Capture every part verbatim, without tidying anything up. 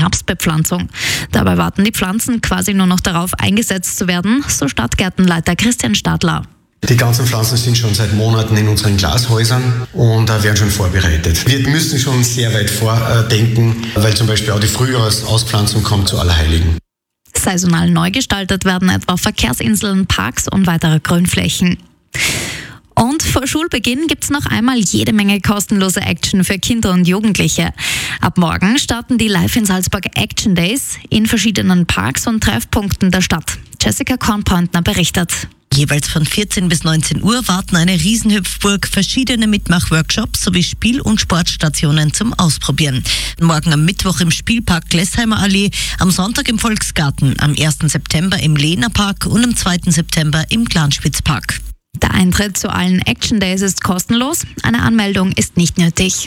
Herbstbepflanzung. Dabei warten die Pflanzen quasi nur noch darauf, eingesetzt zu werden, so Stadtgärtenleiter Christian Stadler. Die ganzen Pflanzen sind schon seit Monaten in unseren Glashäusern und äh, werden schon vorbereitet. Wir müssen schon sehr weit vordenken, weil zum Beispiel auch die Frühjahrsausπflanzung kommt zu Allerheiligen. Saisonal neu gestaltet werden etwa Verkehrsinseln, Parks und weitere Grünflächen. Und vor Schulbeginn gibt's noch einmal jede Menge kostenlose Action für Kinder und Jugendliche. Ab morgen starten die Live in Salzburg Action Days in verschiedenen Parks und Treffpunkten der Stadt. Jessica Kornpointner berichtet. Jeweils von vierzehn bis neunzehn Uhr warten eine Riesenhüpfburg, verschiedene Mitmachworkshops sowie Spiel- und Sportstationen zum Ausprobieren. Morgen am Mittwoch im Spielpark Glesheimer Allee, am Sonntag im Volksgarten, am ersten September im Lehner Park und am zweiten September im Glanspitzpark. Der Eintritt zu allen Action Days ist kostenlos, eine Anmeldung ist nicht nötig.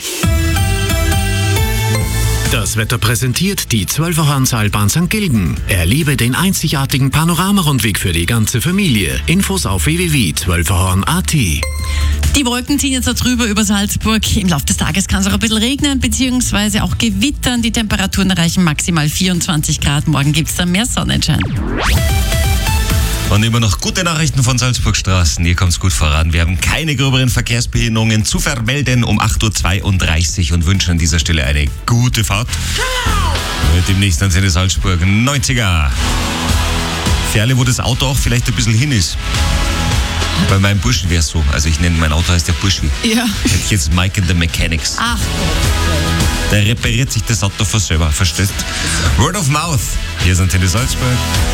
Das Wetter präsentiert die Zwölferhorn-Seilbahn Sankt Gilgen. Erlebe den einzigartigen Panoramarundweg für die ganze Familie. Infos auf w w w punkt zwölferhorn punkt a t. Die Wolken ziehen jetzt da drüber über Salzburg. Im Laufe des Tages kann es auch ein bisschen regnen bzw. auch gewittern. Die Temperaturen erreichen maximal vierundzwanzig Grad. Morgen gibt es dann mehr Sonnenschein. Und immer noch gute Nachrichten von Salzburgstraßen. Hier kommt es gut voran. Wir haben keine gröberen Verkehrsbehinderungen zu vermelden um acht Uhr zweiunddreißig und wünschen an dieser Stelle eine gute Fahrt. Mit dem nächsten Antenne Salzburg neunziger. Für alle, wo das Auto auch vielleicht ein bisschen hin ist. Bei meinem Burschen wäre es so. Also ich nenne mein Auto heißt der Burschi. Ja. Hätte ich jetzt Mike in the Mechanics. Ach. Der repariert sich das Auto von selber, verstehst? Word of Mouth. Hier ist Antenne Salzburg.